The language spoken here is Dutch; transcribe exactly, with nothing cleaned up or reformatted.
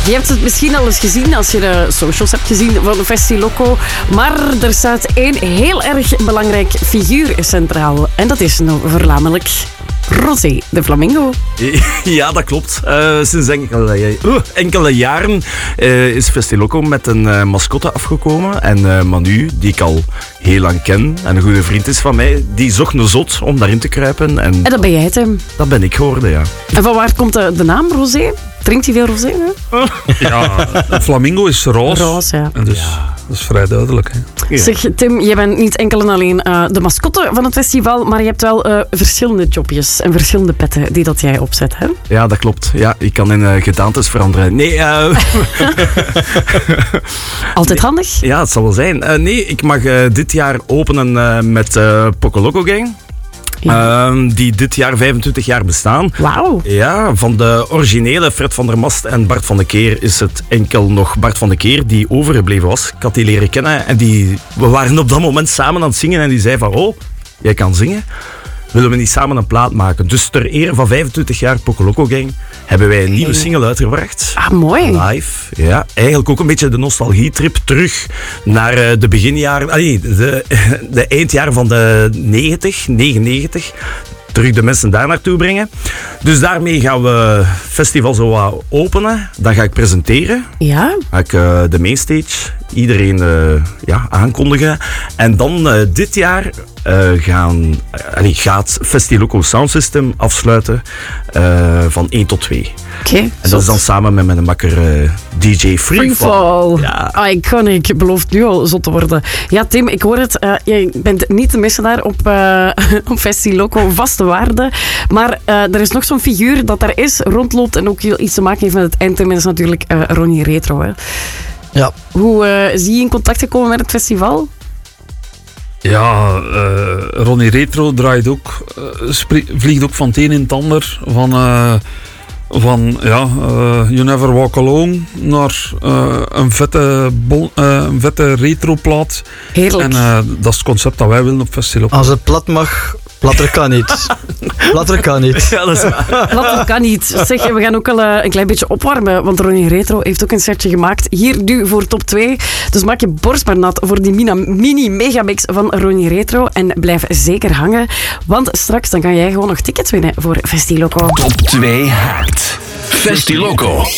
Je hebt het misschien al eens gezien als je de socials hebt gezien van Festiloco. Maar er staat één heel erg belangrijk figuur centraal. En dat is nou voornamelijk Rosé de Flamingo. Ja, dat klopt. Uh, sinds enkele, uh, enkele jaren uh, is Festiloco met een uh, mascotte afgekomen. En uh, Manu, die ik al heel lang ken en een goede vriend is van mij, die zocht een zot om daarin te kruipen. En, en dat ben jij, Tim? Dat ben ik geworden, ja. En van waar komt de, de naam Rosé? Drinkt hij veel rosé? Hè? Ja, Flamingo is roze. Roze, ja. En dus, ja. Dat is vrij duidelijk. Hè. Ja. Zeg, Tim, je bent niet enkel en alleen uh, de mascotte van het festival, maar je hebt wel uh, verschillende jobjes en verschillende petten die dat jij opzet, hè? Ja, dat klopt. Ja, ik kan in uh, gedaantes veranderen. Nee, uh... Altijd handig? Ja, het zal wel zijn. Uh, nee, ik mag uh, dit jaar openen uh, met uh, Pocoloco Gang. Ja. Uh, die dit jaar vijfentwintig jaar bestaan. Wauw. Ja, van de originele Fred van der Mast en Bart van de Keer is het enkel nog Bart van de Keer die overgebleven was. Ik had die leren kennen en die, we waren op dat moment samen aan het zingen en die zei van, oh, jij kan zingen. Willen we niet samen een plaat maken? Dus ter ere van vijfentwintig jaar Pocoloco Gang hebben wij een nieuwe single uitgebracht. Ah, mooi. Live. Ja, eigenlijk ook een beetje de nostalgietrip terug naar uh, de beginjaren, ah, nee, de, de eindjaren van de negentig, negenennegentig. Terug de mensen daar naartoe brengen. Dus daarmee gaan we het festival zo wat openen. Dan ga ik presenteren. Ja. Ga ik uh, de mainstage iedereen uh, ja, aankondigen. En dan uh, dit jaar uh, gaan, uh, allee, gaat Festiloco Sound System afsluiten uh, van één tot twee. Oké. Okay, en dat is dan samen met mijn makker uh, D J Freefall. Freefall. Ja. Iconic. Ik beloof nu al zot te worden. Ja, Tim, ik hoor het. Uh, je bent niet de missen daar op, uh, op Festiloco. Vaste waarde. Maar uh, er is nog zo'n figuur dat daar is, rondloopt en ook iets te maken heeft met het eindterm. Dat is natuurlijk uh, Ronnie Retro. Hè. Ja. Hoe uh, zie je in contact gekomen met het festival? Ja, uh, Ronnie Retro draait ook, uh, sprie- vliegt ook van het een in het ander. Van, uh, van ja, uh, You Never Walk Alone naar uh, een, vette bon, uh, een vette retroplaat. Heerlijk. En uh, dat is het concept dat wij willen op festival. Als het plat mag, platter kan niet. Platter kan niet. Ja, dat is waar. Platter kan niet. Zeg, we gaan ook al uh, een klein beetje opwarmen, want Ronnie Retro heeft ook een setje gemaakt. Hier nu voor top twee. Dus maak je borst maar nat voor die mini-megamix van Ronnie Retro. En blijf zeker hangen, want straks dan kan jij gewoon nog tickets winnen voor Festiloco. Top twee Hard. Festiloco.